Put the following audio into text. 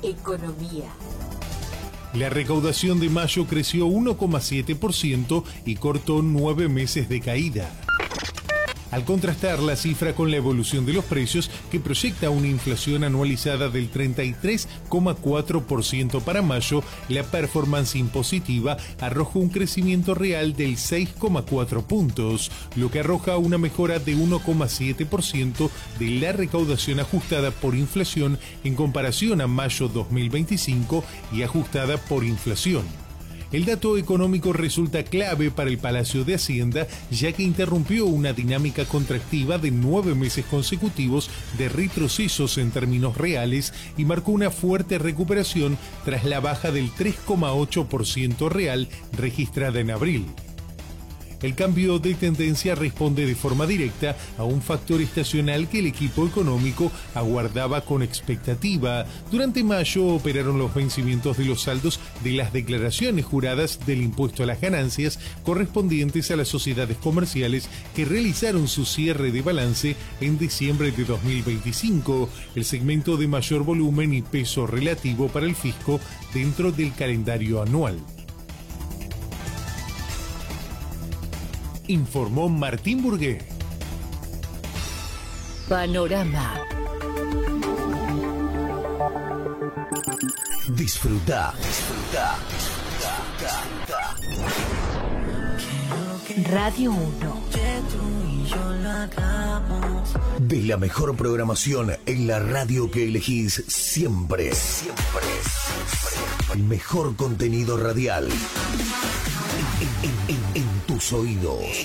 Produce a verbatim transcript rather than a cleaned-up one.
Economía. La recaudación de mayo creció uno coma siete por ciento y cortó nueve meses de caída. Al contrastar la cifra con la evolución de los precios, que proyecta una inflación anualizada del treinta y tres coma cuatro por ciento para mayo, la performance impositiva arrojó un crecimiento real del seis coma cuatro puntos, lo que arroja una mejora de uno coma siete por ciento de la recaudación ajustada por inflación en comparación a mayo dos mil veinticinco y ajustada por inflación. El dato económico resulta clave para el Palacio de Hacienda, ya que interrumpió una dinámica contractiva de nueve meses consecutivos de retrocesos en términos reales y marcó una fuerte recuperación tras la baja del tres coma ocho por ciento real registrada en abril. El cambio de tendencia responde de forma directa a un factor estacional que el equipo económico aguardaba con expectativa. Durante mayo operaron los vencimientos de los saldos de las declaraciones juradas del impuesto a las ganancias correspondientes a las sociedades comerciales que realizaron su cierre de balance en diciembre de dos mil veinticinco, el segmento de mayor volumen y peso relativo para el fisco dentro del calendario anual. Informó Martín Burgué. Panorama. Disfruta, disfruta, disfruta, disfruta. Radio uno. De la mejor programación en la radio que elegís siempre, siempre, siempre. El mejor contenido radial en, en, en, en tus oídos.